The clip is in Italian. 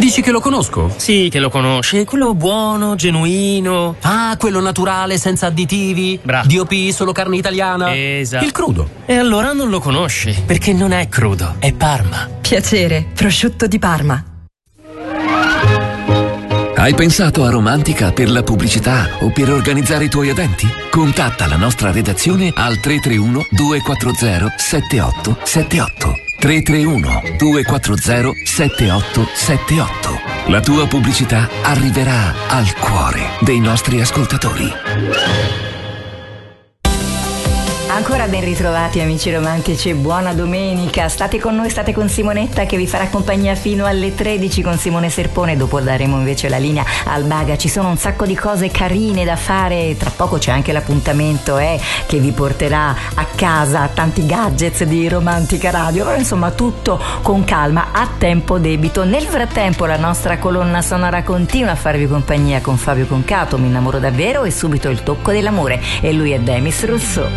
Dici che lo conosco? Sì, che lo conosci. Quello buono, genuino. Ah, quello naturale, senza additivi. Bravo. DOP, solo carne italiana. Esatto. Il crudo. E allora non lo conosci, perché non è crudo, è Parma. Piacere, prosciutto di Parma. Hai pensato a Romantica per la pubblicità o per organizzare i tuoi eventi? Contatta la nostra redazione al 331 240 7878. 331 240 7878. La tua pubblicità arriverà al cuore dei nostri ascoltatori. Ancora ben ritrovati amici romantici, buona domenica, state con noi, state con Simonetta che vi farà compagnia fino alle 13 con Simone Serpone, dopo daremo invece la linea al Baga. Ci sono un sacco di cose carine da fare, tra poco c'è anche l'appuntamento che vi porterà a casa tanti gadgets di Romantica Radio, però insomma tutto con calma, a tempo debito. Nel frattempo la nostra colonna sonora continua a farvi compagnia con Fabio Concato, Mi innamoro davvero, e subito il tocco dell'amore, e lui è Demis Rousseau.